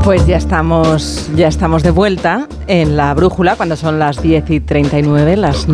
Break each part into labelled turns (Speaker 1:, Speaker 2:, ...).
Speaker 1: Pues ya estamos de vuelta en la brújula cuando son las 10:39, las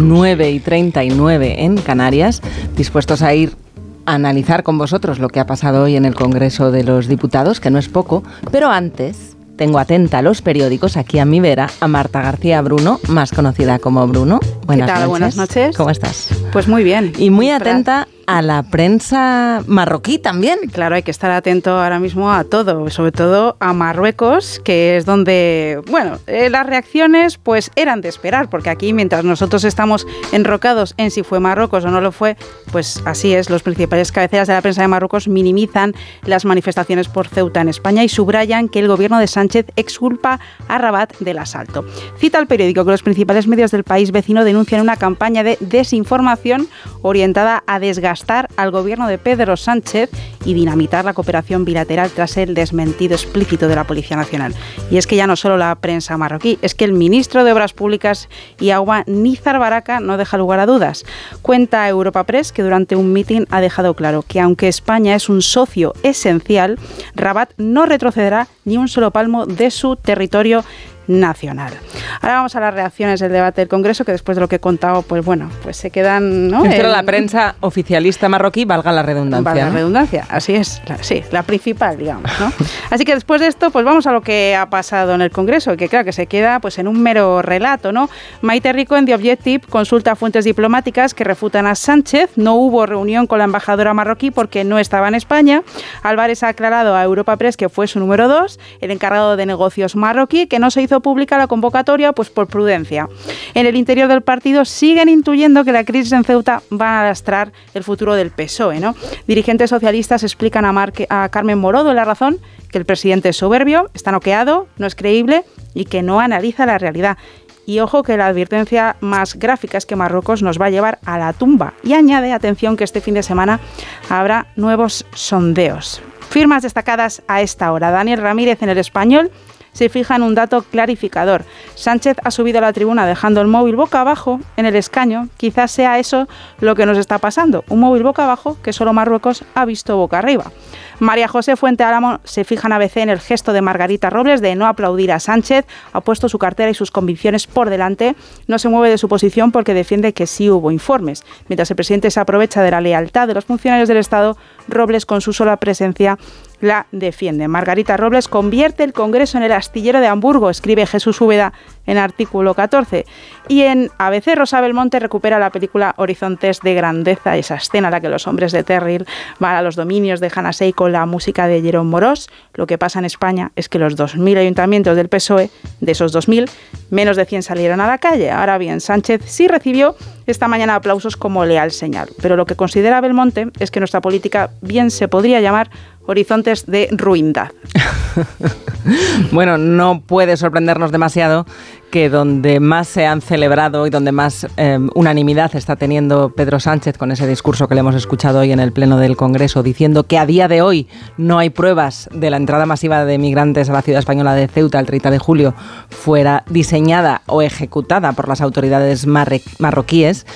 Speaker 1: 9:39 en Canarias, dispuestos a ir a analizar con vosotros lo que ha pasado hoy en el Congreso de los Diputados, que no es poco, pero antes tengo atenta a los periódicos, aquí a mi vera, a Marta García Bruno, más conocida como Bruno.
Speaker 2: Buenas noches. Buenas noches.
Speaker 1: ¿Cómo estás?
Speaker 2: Pues muy bien.
Speaker 1: Y muy atenta a la prensa marroquí también.
Speaker 2: Claro, hay que estar atento ahora mismo a todo, sobre todo a Marruecos, que es donde, bueno, las reacciones pues eran de esperar, porque aquí mientras nosotros estamos enrocados en si fue Marruecos o no lo fue, pues así es, los principales cabeceras de la prensa de Marruecos minimizan las manifestaciones por Ceuta en España y subrayan que el gobierno de Sánchez exculpa a Rabat del asalto. Cita el periódico que los principales medios del país vecino denuncian una campaña de desinformación orientada a desgastar al gobierno de Pedro Sánchez y dinamitar la cooperación bilateral tras el desmentido explícito de la Policía Nacional. Y es que ya no solo la prensa marroquí, es que el ministro de Obras Públicas y Agua, Nizar Baraka, no deja lugar a dudas. Cuenta Europa Press que durante un mitin ha dejado claro que aunque España es un socio esencial, Rabat no retrocederá ni un solo palmo de su territorio nacional. Ahora vamos a las reacciones del debate del Congreso, que después de lo que he contado, pues bueno, pues se quedan, ¿no?
Speaker 1: Pero la prensa oficialista marroquí, valga la redundancia.
Speaker 2: Valga la redundancia, así es, sí, la principal, digamos, ¿no? Así que después de esto, pues vamos a lo que ha pasado en el Congreso, que claro, que se queda pues en un mero relato, ¿no? Maite Rico en The Objective consulta fuentes diplomáticas que refutan a Sánchez, no hubo reunión con la embajadora marroquí porque no estaba en España. Álvarez ha aclarado a Europa Press que fue su número 2, el encargado de negocios marroquí, que no se hizo pública la convocatoria pues por prudencia. En el interior del partido siguen intuyendo que la crisis en Ceuta va a lastrar el futuro del PSOE, ¿no? Dirigentes socialistas explican a Carmen Morodo en La Razón que el presidente es soberbio, está noqueado, no es creíble y que no analiza la realidad. Y ojo que la advertencia más gráfica es que Marruecos nos va a llevar a la tumba. Y añade, atención, que este fin de semana habrá nuevos sondeos. Firmas destacadas a esta hora. Daniel Ramírez en El Español se fija en un dato clarificador. Sánchez ha subido a la tribuna dejando el móvil boca abajo en el escaño. Quizás sea eso lo que nos está pasando. Un móvil boca abajo que solo Marruecos ha visto boca arriba. María José Fuente Álamo se fija en ABC en el gesto de Margarita Robles de no aplaudir a Sánchez. Ha puesto su cartera y sus convicciones por delante. No se mueve de su posición porque defiende que sí hubo informes. Mientras el presidente se aprovecha de la lealtad de los funcionarios del Estado, Robles con su sola presencia la defiende. Margarita Robles convierte el Congreso en el astillero de Hamburgo, escribe Jesús Úbeda en artículo 14. Y en ABC, Rosa Belmonte recupera la película Horizontes de Grandeza, esa escena en la que los hombres de Terril van a los dominios de Hanasei con la música de Jerome Morós. Lo que pasa en España es que los 2.000 ayuntamientos del PSOE, de esos 2.000, menos de 100 salieron a la calle. Ahora bien, Sánchez sí recibió esta mañana aplausos como leal señal. Pero lo que considera Belmonte es que nuestra política bien se podría llamar horizontes de ruindad.
Speaker 1: Bueno, no puede sorprendernos demasiado que donde más se han celebrado y donde más unanimidad está teniendo Pedro Sánchez con ese discurso que le hemos escuchado hoy en el Pleno del Congreso, diciendo que a día de hoy no hay pruebas de la entrada masiva de migrantes a la ciudad española de Ceuta el 30 de julio, fuera diseñada o ejecutada por las autoridades marroquíes,